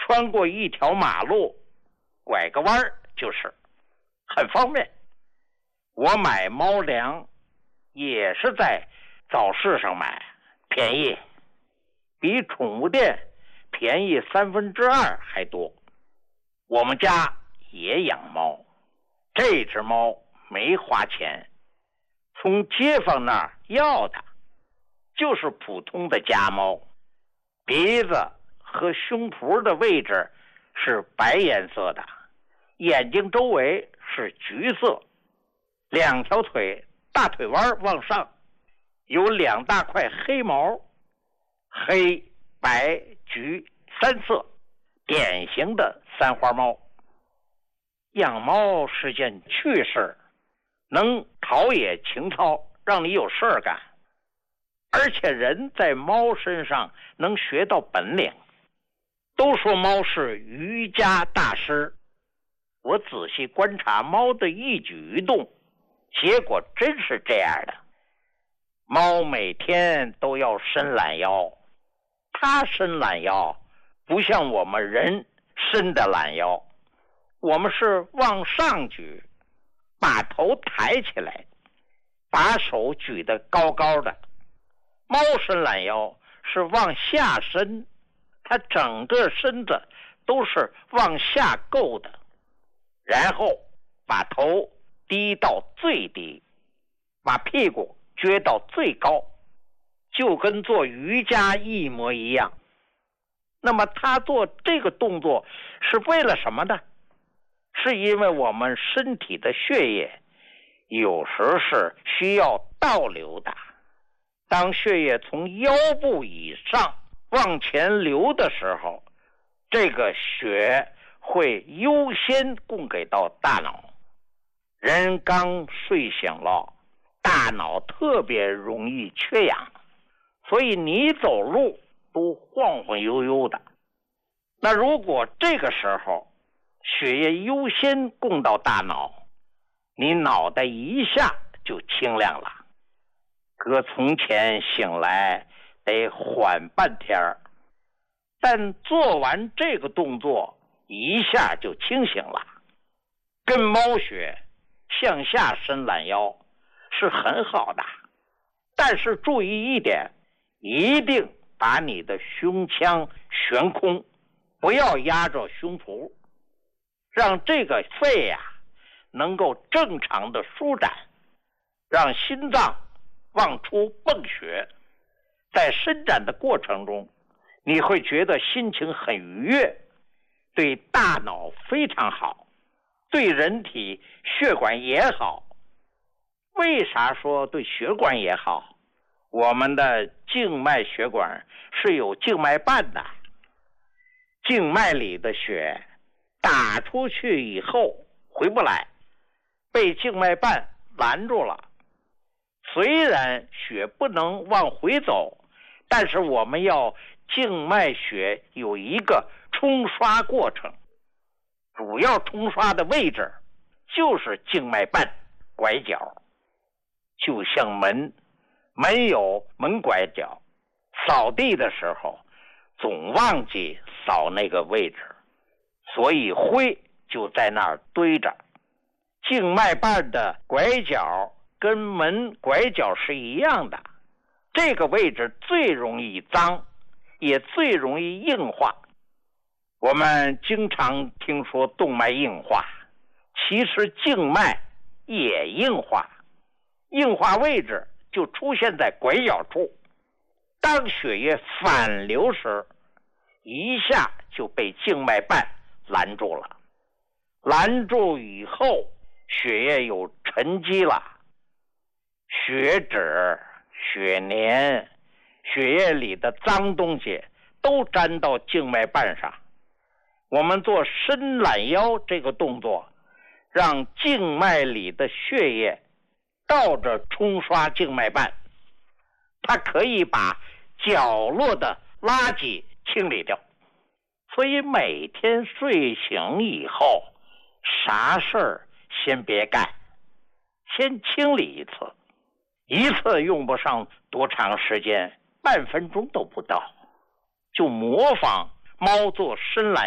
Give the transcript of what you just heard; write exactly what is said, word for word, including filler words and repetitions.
穿过一条马路，拐个弯就是，很方便。我买猫粮也是在早市上买，便宜，比宠物店便宜三分之二还多。我们家也养猫，这只猫没花钱，从街坊那儿要的，就是普通的家猫，鼻子和胸脯的位置是白颜色的，眼睛周围是橘色，两条腿大腿弯往上，有两大块黑毛，黑白橘三色，典型的三花猫。养猫是件趣事，能陶冶情操，让你有事儿干，而且人在猫身上能学到本领。都说猫是瑜伽大师，我仔细观察猫的一举一动，结果真是这样的。猫每天都要伸懒腰，它伸懒腰不像我们人伸的懒腰，我们是往上举，把头抬起来，把手举得高高的。猫伸懒腰是往下伸，它整个身子都是往下够的，然后把头低到最低，把屁股撅到最高，就跟做瑜伽一模一样。那么他做这个动作是为了什么呢？是因为我们身体的血液有时是需要倒流的，当血液从腰部以上往前流的时候，这个血会优先供给到大脑。人刚睡醒了，大脑特别容易缺氧，所以你走路都晃晃悠悠的。那如果这个时候血液优先供到大脑，你脑袋一下就清亮了。可从前醒来得缓半天儿，但做完这个动作一下就清醒了。跟猫学向下伸懒腰是很好的，但是注意一点，一定把你的胸腔悬空，不要压着胸脯，让这个肺呀、啊、能够正常的舒展，让心脏往出泵血。在伸展的过程中，你会觉得心情很愉悦，对大脑非常好，对人体血管也好。为啥说对血管也好？我们的静脉血管是有静脉瓣的，静脉里的血打出去以后回不来，被静脉瓣拦住了。虽然血不能往回走，但是我们要静脉血有一个冲刷过程，主要冲刷的位置就是静脉瓣拐角，就像门，门有门拐角，扫地的时候总忘记扫那个位置，所以灰就在那儿堆着。静脉瓣的拐角跟门拐角是一样的，这个位置最容易脏，也最容易硬化。我们经常听说动脉硬化，其实静脉也硬化，硬化位置就出现在拐角处。当血液反流时，一下就被静脉瓣拦住了，拦住以后血液有沉积了，血脂、血粘、血液里的脏东西都粘到静脉瓣上。我们做伸懒腰这个动作，让静脉里的血液倒着冲刷静脉瓣，它可以把角落的垃圾清理掉。所以每天睡醒以后，啥事儿先别干，先清理一次，一次用不上多长时间，半分钟都不到，就模仿猫做伸懒